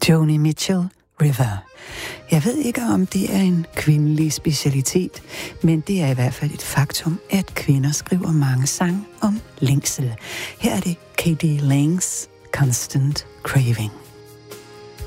Joni Mitchell, River. Jeg ved ikke, om det er en kvindelig specialitet, men det er i hvert fald et faktum, at kvinder skriver mange sange om længsel. Her er det K.D. Langs Constant Craving.